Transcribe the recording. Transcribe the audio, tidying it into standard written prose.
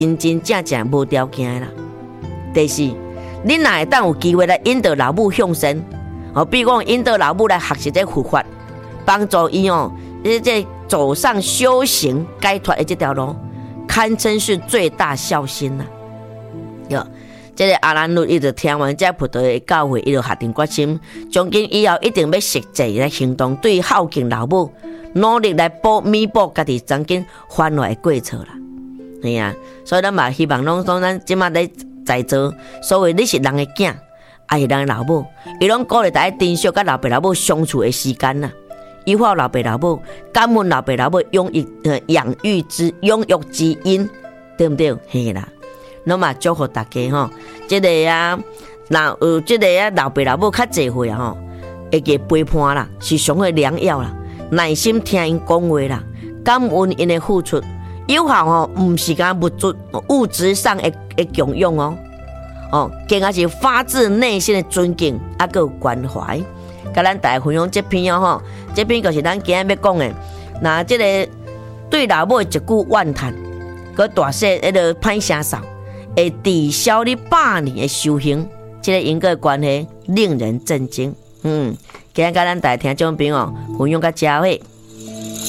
真真正正无条件的啦。第四，你若会当有机会来引导老母向善，比如讲引导老母来学习这佛法，帮助伊这走上修行解脱的这条路，堪称是最大孝心啦。哟，这个阿兰律伊就听完这佛陀的教诲，伊就下定决心，从今以后一定要实际来行动，对孝敬老母，努力来弥补家己曾经犯下的过错啦。系啊，所以咱嘛希望拢咱即马咧在座，所谓你是人的囝，也是人的老母，伊拢鼓励大家珍惜甲老爸老母相处的时间啦。依靠老爸老母，感恩老爸老母养育之恩，对不对？嘿啦，那么祝福大家吼，这个啊，那有这个啊老爸老母较济岁啊吼，会记陪伴啦，是上好良药啦，耐心听因讲话啦，感恩因的付出，有效吼，唔是讲物质上的供养更加是发自内心的尊敬，还有关怀。甲咱大家分享这篇吼，这篇就是咱今日要讲的。那这个对老母一句怨叹，佮大说迄个歹声扫，会抵消你100年的修行，这个因果关系令人震惊。今日甲咱大家听众朋友分享到这位。